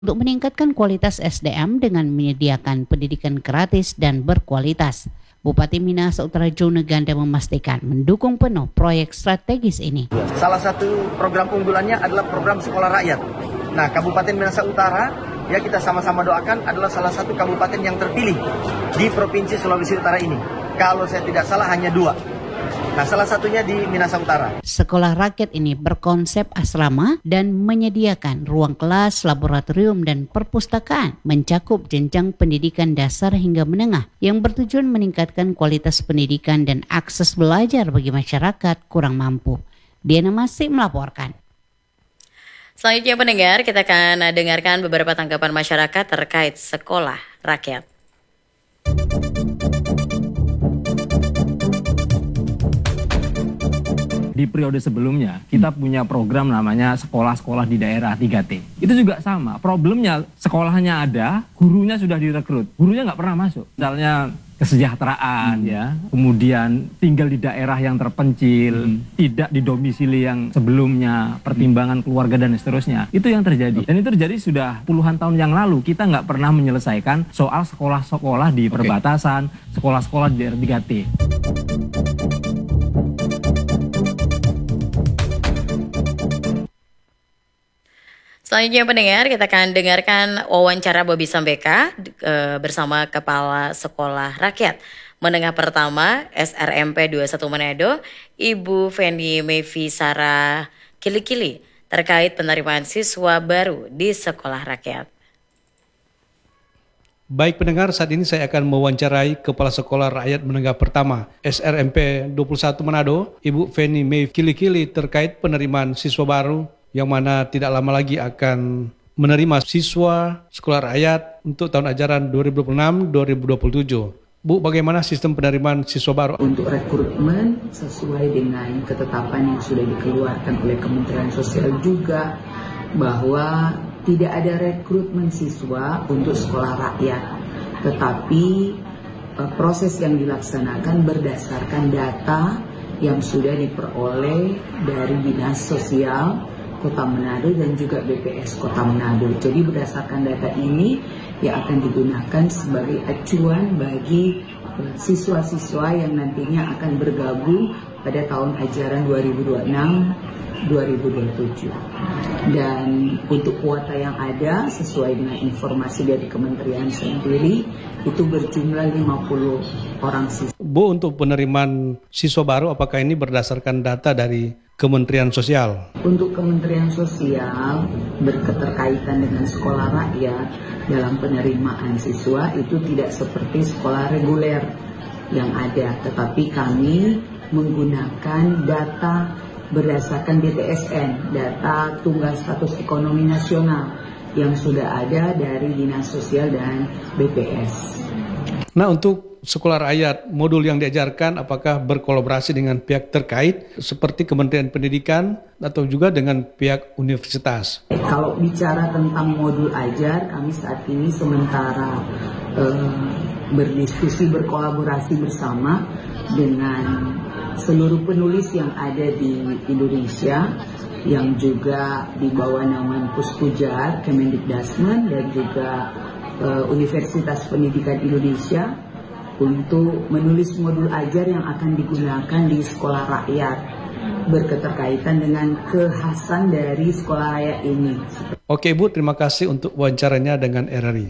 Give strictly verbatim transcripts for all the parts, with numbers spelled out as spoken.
untuk meningkatkan kualitas S D M dengan menyediakan pendidikan gratis dan berkualitas. Bupati Minahasa Utara Jone Ganda memastikan mendukung penuh proyek strategis ini. Salah satu program unggulannya adalah program sekolah rakyat. Nah, Kabupaten Minahasa Utara, ya kita sama-sama doakan adalah salah satu kabupaten yang terpilih di Provinsi Sulawesi Utara ini. Kalau saya tidak salah hanya dua. Nah, salah satunya di Minahasa Utara. Sekolah rakyat ini berkonsep asrama dan menyediakan ruang kelas, laboratorium, dan perpustakaan mencakup jenjang pendidikan dasar hingga menengah yang bertujuan meningkatkan kualitas pendidikan dan akses belajar bagi masyarakat kurang mampu. Diana masih melaporkan. Selanjutnya pendengar, kita akan dengarkan beberapa tanggapan masyarakat terkait sekolah rakyat. Di periode sebelumnya, kita punya program namanya sekolah-sekolah di daerah tiga T. Itu juga sama, problemnya sekolahnya ada, gurunya sudah direkrut, gurunya nggak pernah masuk. Misalnya kesejahteraan, hmm. ya, kemudian tinggal di daerah yang terpencil, hmm. tidak di domisili yang sebelumnya, pertimbangan keluarga dan seterusnya. Itu yang terjadi. Dan itu terjadi sudah puluhan tahun yang lalu. Kita nggak pernah menyelesaikan soal sekolah-sekolah di perbatasan, sekolah-sekolah di daerah tiga T. Selanjutnya pendengar, kita akan dengarkan wawancara Bobi Sambeka e, bersama Kepala Sekolah Rakyat Menengah Pertama S R M P dua puluh satu Manado, Ibu Feni Mevi Sara Kili-Kili terkait penerimaan siswa baru di Sekolah Rakyat. Baik pendengar, saat ini saya akan mewawancarai Kepala Sekolah Rakyat Menengah Pertama S R M P dua puluh satu Manado, Ibu Feni Mevi Kili-Kili terkait penerimaan siswa baru yang mana tidak lama lagi akan menerima siswa sekolah rakyat untuk tahun ajaran dua ribu dua puluh enam dua ribu dua puluh tujuh. Bu, bagaimana sistem penerimaan siswa baru? Untuk rekrutmen sesuai dengan ketetapan yang sudah dikeluarkan oleh Kementerian Sosial juga bahwa tidak ada rekrutmen siswa untuk sekolah rakyat, tetapi proses yang dilaksanakan berdasarkan data yang sudah diperoleh dari Dinas Sosial Kota Manado dan juga B P S Kota Manado. Jadi berdasarkan data ini yang akan digunakan sebagai acuan bagi siswa-siswa yang nantinya akan bergabung pada tahun ajaran dua ribu dua puluh enam dua ribu dua puluh tujuh. Dan untuk kuota yang ada sesuai dengan informasi dari kementerian sendiri itu berjumlah lima puluh orang siswa. Bu, untuk penerimaan siswa baru apakah ini berdasarkan data dari Kementerian Sosial? Untuk Kementerian Sosial berketerkaitan dengan sekolah rakyat dalam penerimaan siswa itu tidak seperti sekolah reguler yang ada, tetapi kami menggunakan data berdasarkan D T S N, data tunggal status ekonomi nasional yang sudah ada dari Dinas Sosial dan B P S. Nah, untuk sekolah rakyat, modul yang diajarkan apakah berkolaborasi dengan pihak terkait seperti Kementerian Pendidikan atau juga dengan pihak universitas? Kalau bicara tentang modul ajar, kami saat ini sementara eh, berdiskusi, berkolaborasi bersama dengan seluruh penulis yang ada di Indonesia yang juga di bawah naungan Puskujar, Kemendikdasmen dan juga eh, Universitas Pendidikan Indonesia untuk menulis modul ajar yang akan digunakan di sekolah rakyat berketerkaitan dengan kekhasan dari sekolah rakyat ini. Oke Bu, terima kasih untuk wawancaranya dengan R R I.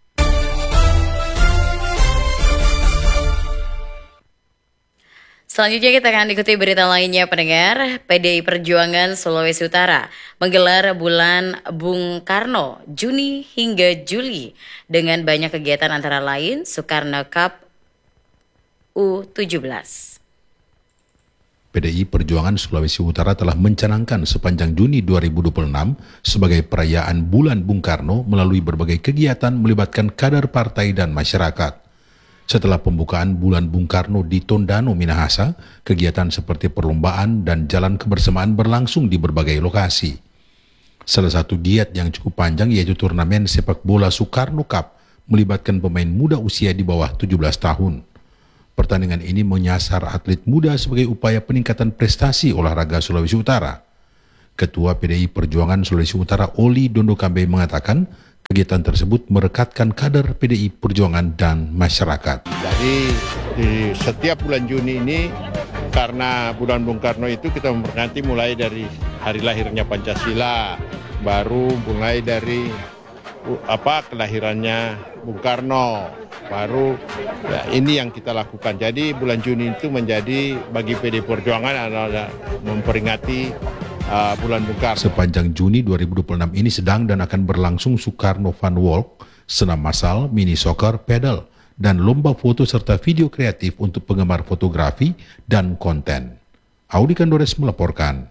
Selanjutnya kita akan ikuti berita lainnya pendengar. P D I Perjuangan Sulawesi Utara menggelar bulan Bung Karno Juni hingga Juli dengan banyak kegiatan antara lain Soekarno Cup U tujuh belas. P D I Perjuangan Sulawesi Utara telah mencanangkan sepanjang Juni dua ribu dua puluh enam sebagai perayaan Bulan Bung Karno melalui berbagai kegiatan melibatkan kader partai dan masyarakat. Setelah pembukaan Bulan Bung Karno di Tondano, Minahasa, kegiatan seperti perlombaan dan jalan kebersamaan berlangsung di berbagai lokasi. Salah satu diet yang cukup panjang yaitu turnamen sepak bola Soekarno Cup melibatkan pemain muda usia di bawah tujuh belas tahun. Pertandingan ini menyasar atlet muda sebagai upaya peningkatan prestasi olahraga Sulawesi Utara. Ketua P D I Perjuangan Sulawesi Utara Oli Dondokambe mengatakan, Kegiatan tersebut merekatkan kader P D I Perjuangan dan masyarakat. Jadi di setiap bulan Juni ini, karena bulan Bung Karno itu kita memperingati mulai dari hari lahirnya Pancasila, baru mulai dari apa kelahirannya Bung Karno, baru ya, ini yang kita lakukan. Jadi bulan Juni itu menjadi bagi P D I Perjuangan adalah memperingati uh, bulan Bung Karno. Sepanjang Juni dua ribu dua puluh enam ini sedang dan akan berlangsung Soekarno Fun Walk, senam massal, mini soccer, pedal, dan lomba foto serta video kreatif untuk penggemar fotografi dan konten. Audi Kandores melaporkan.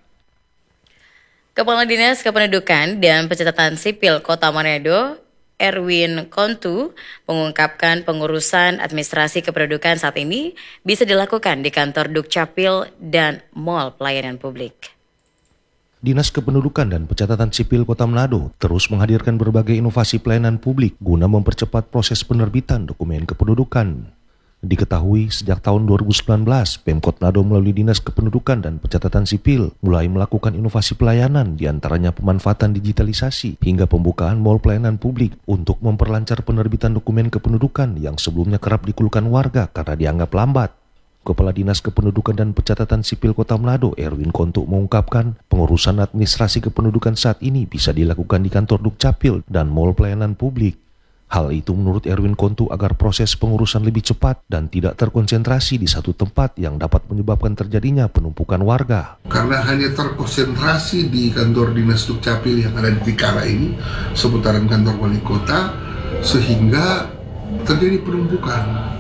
Kepala Dinas Kependudukan dan Pencatatan Sipil Kota Manado, Erwin Kontu, mengungkapkan pengurusan administrasi kependudukan saat ini bisa dilakukan di kantor Dukcapil dan Mall Pelayanan Publik. Dinas Kependudukan dan Pencatatan Sipil Kota Manado terus menghadirkan berbagai inovasi pelayanan publik guna mempercepat proses penerbitan dokumen kependudukan. Diketahui sejak tahun dua ribu sembilan belas, Pemkot Manado melalui Dinas Kependudukan dan Pencatatan Sipil mulai melakukan inovasi pelayanan, diantaranya pemanfaatan digitalisasi hingga pembukaan mall pelayanan publik untuk memperlancar penerbitan dokumen kependudukan yang sebelumnya kerap dikeluhkan warga karena dianggap lambat. Kepala Dinas Kependudukan dan Pencatatan Sipil Kota Manado, Erwin Kontu, mengungkapkan pengurusan administrasi kependudukan saat ini bisa dilakukan di kantor Dukcapil dan mall pelayanan publik. Hal itu menurut Erwin Kontu agar proses pengurusan lebih cepat dan tidak terkonsentrasi di satu tempat yang dapat menyebabkan terjadinya penumpukan warga. Karena hanya terkonsentrasi di kantor Dinas Dukcapil yang ada di Tikara ini, seputaran kantor wali kota, sehingga terjadi penumpukan.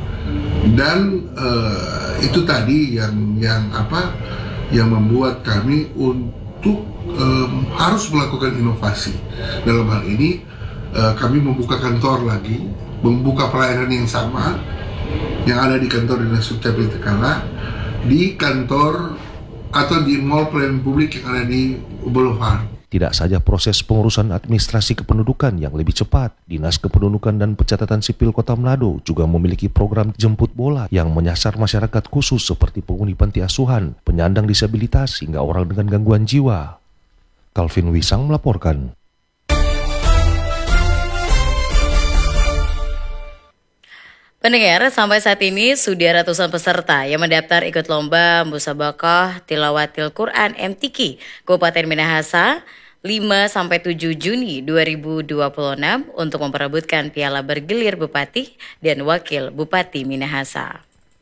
Dan uh, itu tadi yang yang apa yang membuat kami untuk um, harus melakukan inovasi. Dalam hal ini uh, kami membuka kantor lagi, membuka pelayanan yang sama yang ada di kantor Dinas Dukcapil Tikara, di kantor atau di mall pelayanan publik yang ada di Boulevard. Tidak saja proses pengurusan administrasi kependudukan yang lebih cepat, Dinas Kependudukan dan Pencatatan Sipil Kota Manado juga memiliki program jemput bola yang menyasar masyarakat khusus seperti penghuni panti asuhan, penyandang disabilitas, hingga orang dengan gangguan jiwa. Calvin Wisang melaporkan. Pendengar, sampai saat ini sudah ratusan peserta yang mendaftar ikut lomba Musabaqah Tilawatil Quran M T Q Kabupaten Minahasa lima sampai tujuh Juni dua ribu dua puluh enam untuk memperebutkan piala bergilir Bupati dan Wakil Bupati Minahasa.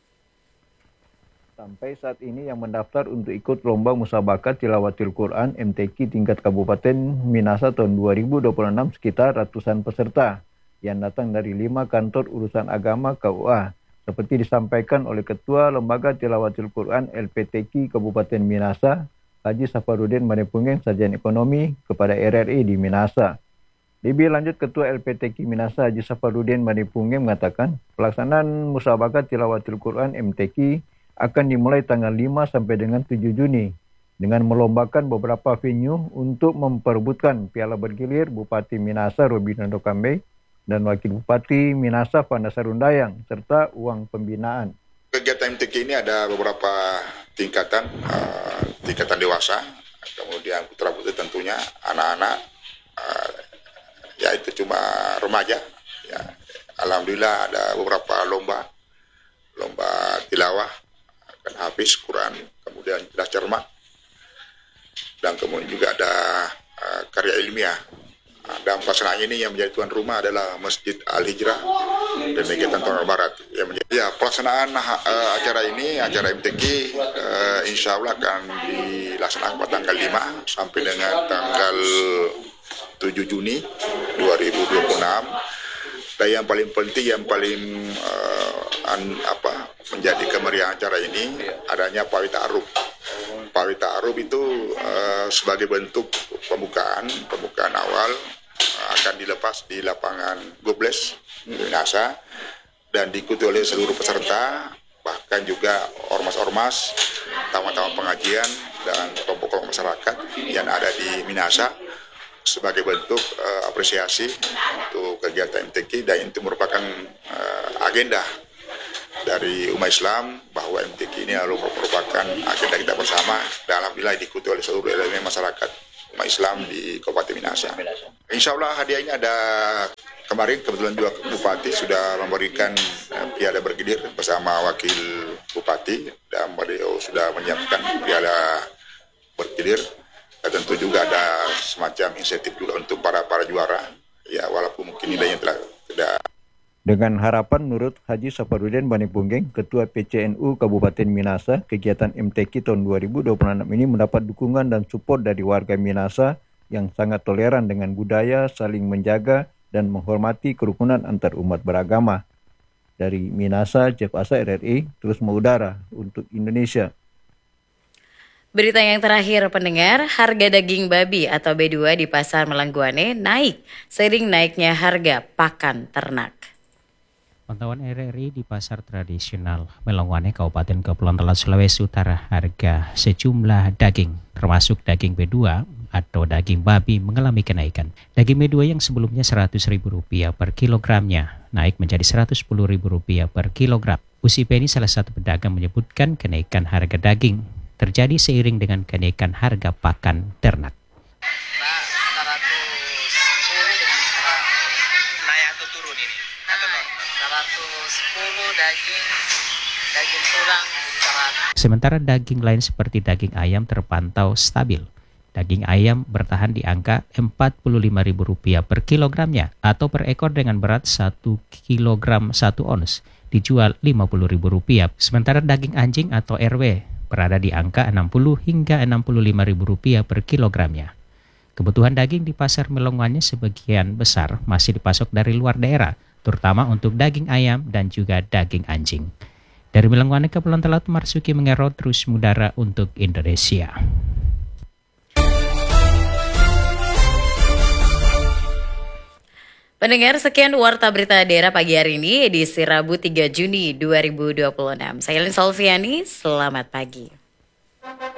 Sampai saat ini yang mendaftar untuk ikut lomba Musabaqah Tilawatil Quran M T Q tingkat Kabupaten Minahasa tahun dua ribu dua puluh enam sekitar ratusan peserta yang datang dari lima kantor urusan agama K U A, seperti disampaikan oleh Ketua Lembaga Tilawatil Quran L P T Q Kabupaten Minahasa, Haji Safarudin Manipungeng, Sarjana Ekonomi kepada R R I di Minahasa. Lebih lanjut, Ketua L P T Q Minahasa Haji Safarudin Manipungeng mengatakan, pelaksanaan Musabaqah Tilawatil Quran M T Q akan dimulai tanggal lima sampai dengan tujuh Juni dengan melombakan beberapa venue untuk memperebutkan piala bergilir Bupati Minahasa Robinando Kambe dan Wakil Bupati Minahasa Fanda Sarundayang, serta uang pembinaan. Kegiatan M T Q ini ada beberapa tingkatan, uh, tingkatan dewasa, kemudian putra-putri tentunya, anak-anak, uh, ya itu cuma remaja. Ya. Alhamdulillah ada beberapa lomba, lomba tilawah, akan hafiz Quran, kemudian cerdas cermat, dan kemudian juga ada uh, karya ilmiah. Dan pelaksanaan ini yang menjadi tuan rumah adalah Masjid Al-Hijrah dan Megetan Tanah Barat. Yang menjadi, ya, pelaksanaan uh, acara ini, acara M T Q, uh, insya Allah akan dilaksanakan pada tanggal lima sampai dengan tanggal tujuh Juni dua ribu dua puluh enam. Dan yang paling penting, yang paling uh, an, apa, menjadi kemeriahan acara ini adanya Pawai Ta'aruf. Pawai Ta'aruf itu uh, sebagai bentuk pembukaan, pembukaan awal uh, akan dilepas di lapangan Gobles Minahasa dan diikuti oleh seluruh peserta, bahkan juga ormas-ormas, tamu-tamu pengajian dan kelompok-kelompok masyarakat yang ada di Minahasa sebagai bentuk uh, apresiasi untuk kegiatan M T Q, dan itu merupakan uh, agenda dari umat Islam bahwa M T Q ini merupakan agenda kita bersama dan alhamdulillah diikuti oleh seluruh elemen masyarakat umat Islam di Kabupaten Minahasa. Insya Allah hadiah ini ada kemarin kebetulan juga Bupati sudah memberikan uh, piala bergilir bersama Wakil Bupati dan beliau sudah menyiapkan piala bergilir. Dan tentu juga ada semacam insentif juga untuk para para juara. Ya walaupun mungkin nilainya telah tidak. Dengan harapan menurut Haji Safarudin Bani Punggeng, Ketua P C N U Kabupaten Minahasa, kegiatan M T Q tahun dua ribu dua puluh enam ini mendapat dukungan dan support dari warga Minahasa yang sangat toleran dengan budaya, saling menjaga, dan menghormati kerukunan antar umat beragama. Dari Minahasa, Jeff Asa R R I, terus mengudara untuk Indonesia. Berita yang terakhir pendengar, harga daging babi atau B dua di Pasar Melangguane naik seiring naiknya harga pakan ternak. Pantauan R R I di pasar tradisional Melangguane, Kabupaten Kepulauan Talaut, Sulawesi Utara, harga sejumlah daging, termasuk daging B dua atau daging babi mengalami kenaikan. Daging B dua yang sebelumnya seratus ribu rupiah per kilogramnya naik menjadi seratus sepuluh ribu rupiah per kilogram. Usi Penny, salah satu pedagang, menyebutkan kenaikan harga daging terjadi seiring dengan kenaikan harga pakan ternak. Daging, daging tulang seratus. Sementara daging lain seperti daging ayam terpantau stabil. Daging ayam bertahan di angka empat puluh lima ribu rupiah per kilogramnya atau per ekor dengan berat satu kilogram satu ons dijual lima puluh ribu rupiah. Sementara daging anjing atau R W berada di angka enam puluh hingga enam puluh lima ribu rupiah per kilogramnya. Kebutuhan daging di pasar Melangguane sebagian besar masih dipasok dari luar daerah, terutama untuk daging ayam dan juga daging anjing. Dari Melangguane, Kepulauan Talaut, Marsuki Mengero, terus mudara untuk Indonesia. Pendengar, sekian Warta Berita Daerah pagi hari ini, edisi Rabu tiga Juni dua ribu dua puluh enam. Saya Lin Solviani, selamat pagi.